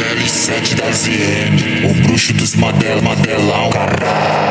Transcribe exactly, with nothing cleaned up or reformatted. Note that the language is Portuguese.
L sete da Z M, o bruxo dos Madel, Madelão, caralho.